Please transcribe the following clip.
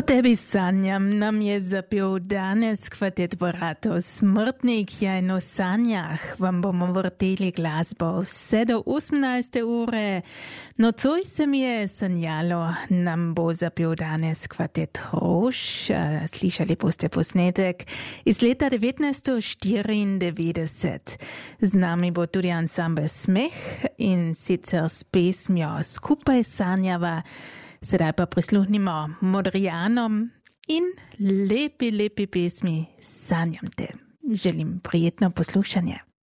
tebi sanjam nam je zapel danes kvartet Brato Smrtnik. No sanjah vam bomo vrteli glasbo vse do 18. ure. Nocoj se mi je sanjalo, nam bo zapel danes kvartet Rož. Slišali boste posnetek iz leta 1994. Z nami bo tudi ansambel Smeh in sicer s pesmjo Skupaj sanjava. Sedaj pa prisluhnimo Modrijanom in lepi pesmi Sanjam te. Želim prijetno poslušanje.